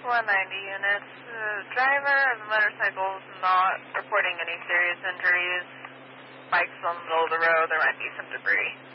190 units. The driver of the motorcycle is not reporting any serious injuries. Bike's on the middle of the road. There might be some debris.